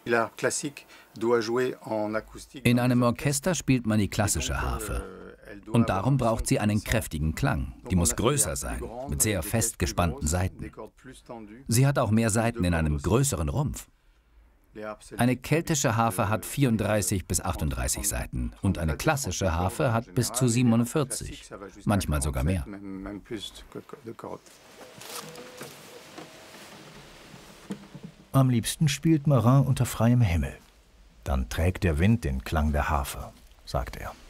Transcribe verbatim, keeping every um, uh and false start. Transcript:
In einem Orchester spielt man die klassische Harfe. Und darum braucht sie einen kräftigen Klang. Die muss größer sein, mit sehr fest gespannten Saiten. Sie hat auch mehr Saiten in einem größeren Rumpf. Eine keltische Harfe hat vierunddreißig bis achtunddreißig Saiten und eine klassische Harfe hat bis zu siebenundvierzig, manchmal sogar mehr. Am liebsten spielt Marin unter freiem Himmel. Dann trägt der Wind den Klang der Harfe, sagt er.